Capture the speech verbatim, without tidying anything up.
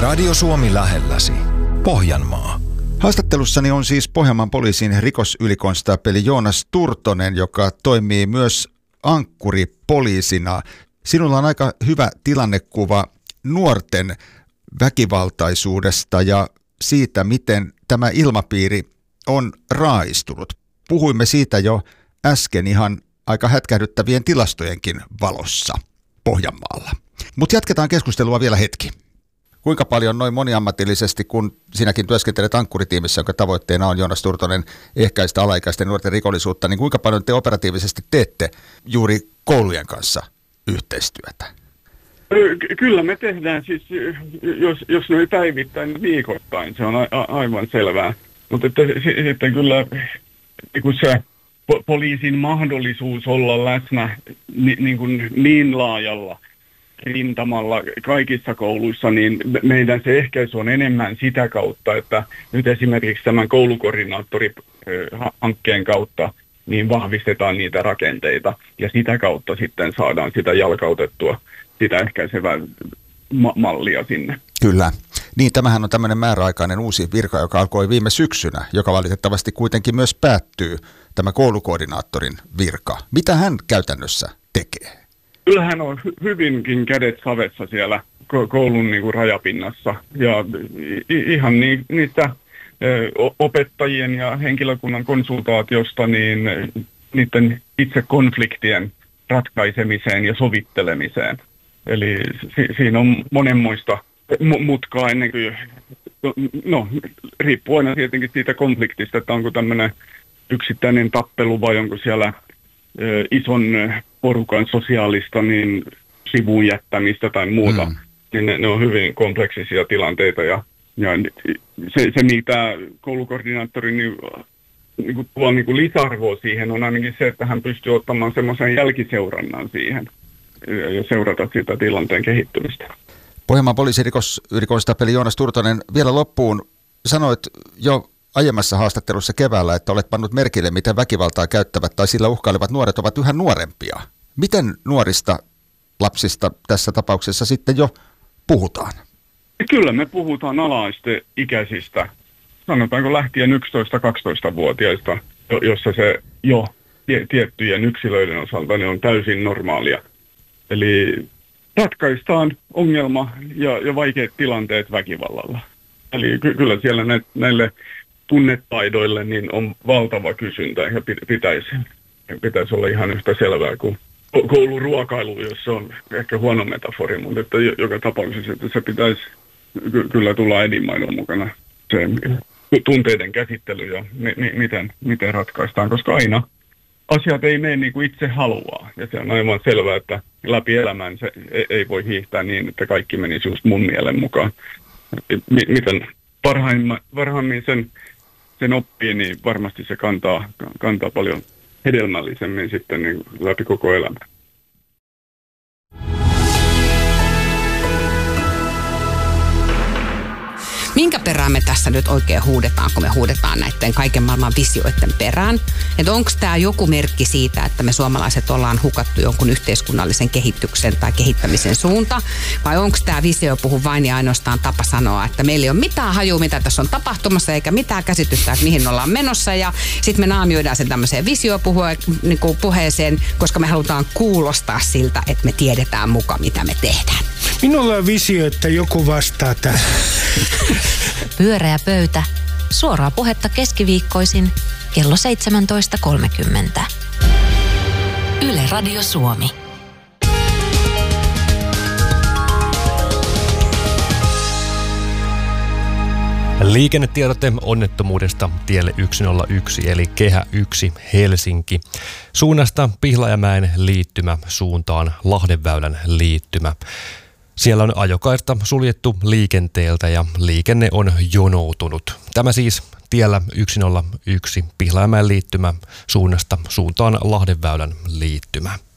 Radio Suomi lähelläsi. Pohjanmaa. Haastattelussani on siis Pohjanmaan poliisin rikosylikonstaapeli Joonas Turtonen, joka toimii myös ankkuripoliisina. Sinulla on aika hyvä tilannekuva nuorten väkivaltaisuudesta ja siitä, miten tämä ilmapiiri on raaistunut. Puhuimme siitä jo äsken ihan aika hätkähdyttävien tilastojenkin valossa Pohjanmaalla. Mutta jatketaan keskustelua vielä hetki. Kuinka paljon noin moniammatillisesti, kun sinäkin työskentelet ankkuritiimissä, jonka tavoitteena on, Joonas Turtonen, ehkäistä alaikäisten nuorten rikollisuutta, niin kuinka paljon te operatiivisesti teette juuri koulujen kanssa yhteistyötä? Kyllä me tehdään siis, jos, jos ne ei päivittäin viikoittain, se on a, a, aivan selvää. Mutta että sitten kyllä kun se po, poliisin mahdollisuus olla läsnä ni, niin, kuin niin laajalla rintamalla kaikissa kouluissa, niin meidän se ehkäisy on enemmän sitä kautta, että nyt esimerkiksi tämän koulukoordinaattorihankkeen kautta niin vahvistetaan niitä rakenteita ja sitä kautta sitten saadaan sitä jalkautettua, sitä ehkäisevää ma- mallia sinne. Kyllä. Niin, tämähän on tämmöinen määräaikainen uusi virka, joka alkoi viime syksynä, joka valitettavasti kuitenkin myös päättyy, tämä koulukoordinaattorin virka. Mitä hän käytännössä tekee? Kyllähän on hyvinkin kädet savessa siellä koulun niin kuin rajapinnassa ja ihan ni- niistä opettajien ja henkilökunnan konsultaatiosta niin niiden itse konfliktien ratkaisemiseen ja sovittelemiseen. Eli si- siinä on monenmoista m- mutkaa ennen kuin, no riippuu aina tietenkin siitä konfliktista, että onko tämmöinen yksittäinen tappelu vai onko siellä ison porukan sosiaalista niin sivuun jättämistä tai muuta, mm. niin ne, ne on hyvin kompleksisia tilanteita ja, ja se, se mitä koulukoordinaattori niin, niin kuin tuo niin kuin lisäarvoa siihen on ainakin se, että hän pystyy ottamaan semmoisen jälkiseurannan siihen ja, ja seurata sitä tilanteen kehittymistä. Pohjanmaan poliisin rikosylikonstaapeli Joonas Turtonen, vielä loppuun sanoit jo aiemmassa haastattelussa keväällä, että olet pannut merkille, miten väkivaltaa käyttävät tai sillä uhkailevat nuoret ovat yhä nuorempia. Miten nuorista lapsista tässä tapauksessa sitten jo puhutaan? Kyllä me puhutaan ala-asteikäisistä, sanotaanko lähtien yksitoista-kaksitoista-vuotiaista, jossa se jo tiettyjen yksilöiden osalta niin on täysin normaalia. Eli ratkaistaan ongelma ja, ja vaikeat tilanteet väkivallalla. Eli ky- kyllä siellä nä- näille tunnetaidoille niin on valtava kysyntä ja pitäisi, pitäisi olla ihan yhtä selvää kuin kouluruokailu, jossa on ehkä huono metafori, mutta että joka tapauksessa että se pitäisi ky- kyllä tulla edinmaidon mukana se tunteiden käsittely ja mi- mi- miten, miten ratkaistaan, koska aina asiat ei mene niin kuin itse haluaa ja se on aivan selvää, että läpi elämän se ei voi hiihtää niin, että kaikki menisi just mun mielen mukaan. M- miten parhaimmin, parhaimmin sen sen oppii, niin varmasti se kantaa, kantaa paljon hedelmällisemmin sitten niin läpi koko elämän. Minkä perään me tässä nyt oikein huudetaan, kun me huudetaan näiden kaiken maailman visioiden perään? Että onko tämä joku merkki siitä, että me suomalaiset ollaan hukattu jonkun yhteiskunnallisen kehityksen tai kehittämisen suunta? Vai onko tämä visio puhu vain ja ainoastaan tapa sanoa, että meillä ei ole mitään hajua, mitä tässä on tapahtumassa, eikä mitään käsitystä, että mihin ollaan menossa. Ja sitten me naamioidaan sen tämmöiseen visiopuheeseen, koska me halutaan kuulostaa siltä, että me tiedetään muka, mitä me tehdään. Minulla on visio, että joku vastaa tähän. Pyöreä pöytä. Suoraa puhetta keskiviikkoisin kello seitsemäntoista kolmekymmentä. Yle Radio Suomi. Liikennetiedote onnettomuudesta tielle yksi nolla yksi eli Kehä yksi Helsinki. Suunnasta Pihlajamäen liittymä suuntaan Lahdenväylän liittymä. Siellä on ajokaista suljettu liikenteeltä ja liikenne on jonoutunut. Tämä siis tiellä yksi nolla yksi Pihlajamäen liittymä suunnasta suuntaan Lahdenväylän liittymä.